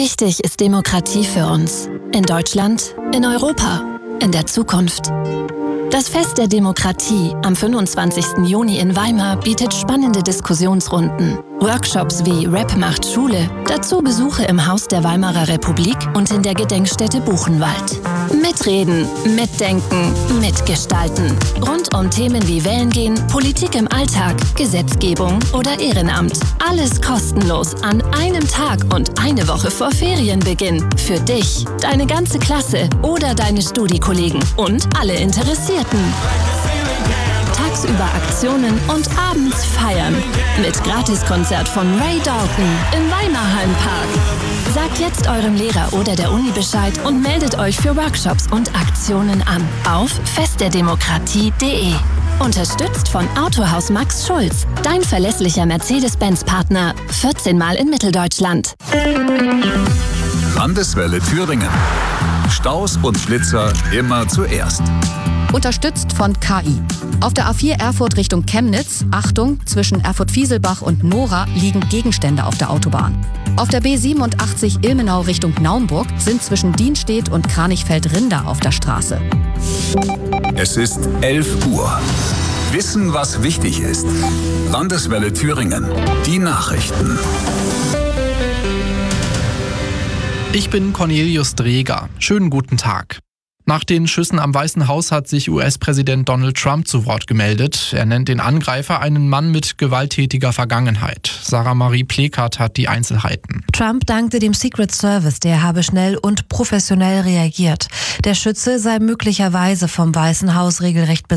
Wie wichtig ist Demokratie für uns? In Deutschland, in Europa, in der Zukunft. Das Fest der Demokratie am 25. Juni in Weimar bietet spannende Diskussionsrunden, Workshops wie Rap macht Schule, dazu Besuche im Haus der Weimarer Republik und in der Gedenkstätte Buchenwald. Mitreden, mitdenken, mitgestalten. Rund um Themen wie Wählen gehen, Politik im Alltag, Gesetzgebung oder Ehrenamt. Alles kostenlos an einem Tag und eine Woche vor Ferienbeginn. Für dich, deine ganze Klasse oder deine Studiekollegen und alle Interessierten. Tagsüber Aktionen und abends feiern. Mit Gratiskonzert von Ray Dalton im Weimarhallenpark. Sagt jetzt eurem Lehrer oder der Uni Bescheid und meldet euch für Workshops und Aktionen an auf festderdemokratie.de. Unterstützt von Autohaus Max Schulz, dein verlässlicher Mercedes-Benz-Partner, 14 Mal in Mitteldeutschland. Landeswelle Thüringen. Staus und Blitzer immer zuerst. Unterstützt von KI. Auf der A4 Erfurt Richtung Chemnitz, Achtung, zwischen Erfurt-Fieselbach und Nora liegen Gegenstände auf der Autobahn. Auf der B87 Ilmenau Richtung Naumburg sind zwischen Dienstedt und Kranichfeld-Rinder auf der Straße. Es ist 11 Uhr. Wissen, was wichtig ist. Landeswelle Thüringen. Die Nachrichten. Ich bin Cornelius Dreger. Schönen guten Tag. Nach den Schüssen am Weißen Haus hat sich US-Präsident Donald Trump zu Wort gemeldet. Er nennt den Angreifer einen Mann mit gewalttätiger Vergangenheit. Sarah Marie Plekert hat die Einzelheiten. Trump dankte dem Secret Service, der habe schnell und professionell reagiert. Der Schütze sei möglicherweise vom Weißen Haus regelrecht